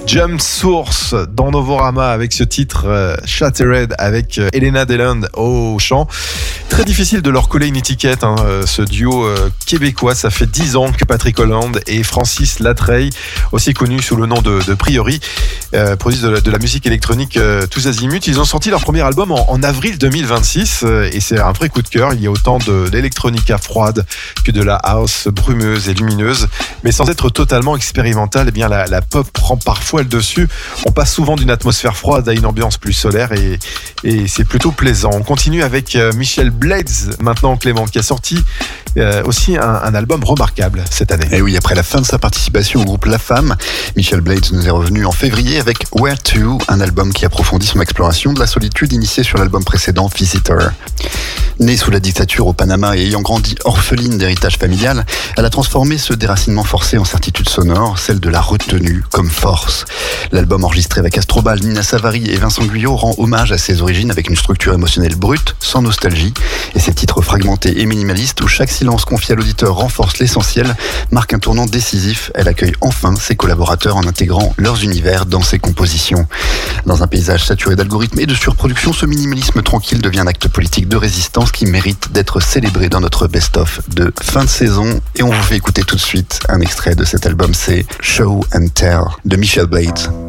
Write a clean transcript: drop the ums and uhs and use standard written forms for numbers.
Jump Source dans Novorama avec ce titre Shattered avec Elena Deland au chant. Très difficile de leur coller une étiquette, ce duo québécois. Ça fait 10 ans que Patrick Holland et Francis Latreille, aussi connus sous le nom de Priori, produisent de la musique électronique tous azimuts. Ils ont sorti leur premier album en avril 2026 et c'est un vrai coup de cœur. Il y a autant de l'électronica froide que de la house brumeuse et lumineuse, mais sans être totalement expérimentale. Eh bien, la pop prend parfois le dessus. On passe souvent d'une atmosphère froide à une ambiance plus solaire et c'est plutôt plaisant. On continue avec Michel Blades maintenant, Clément, qui a sorti aussi un album remarquable cette année. Et oui, après la fin de sa participation au groupe La Femme, Michel Blades nous est revenu en février avec Where To, un album qui approfondit son exploration de la solitude initiée sur l'album précédent Visitor. Née sous la dictature au Panama et ayant grandi orpheline d'héritage familial, elle a transformé ce déracinement forcé en certitude sonore, celle de la retenue comme force. L'album enregistré avec Astrobal, Nina Savary et Vincent Guyot rend hommage à ses origines avec une structure émotionnelle brute, sans nostalgie, et ses titres fragmentés et minimalistes où chaque silence confié à l'auditeur renforce l'essentiel, marque un tournant décisif. Elle accueille enfin ses collaborateurs en intégrant leurs univers dans ses compositions. Dans un paysage saturé d'algorithmes et de surproduction, ce minimalisme tranquille devient un acte politique de résistance qui mérite d'être célébré dans notre best-of de fin de saison. Et on vous fait écouter tout de suite un extrait de cet album, c'est Show and Tell de Michel Blades.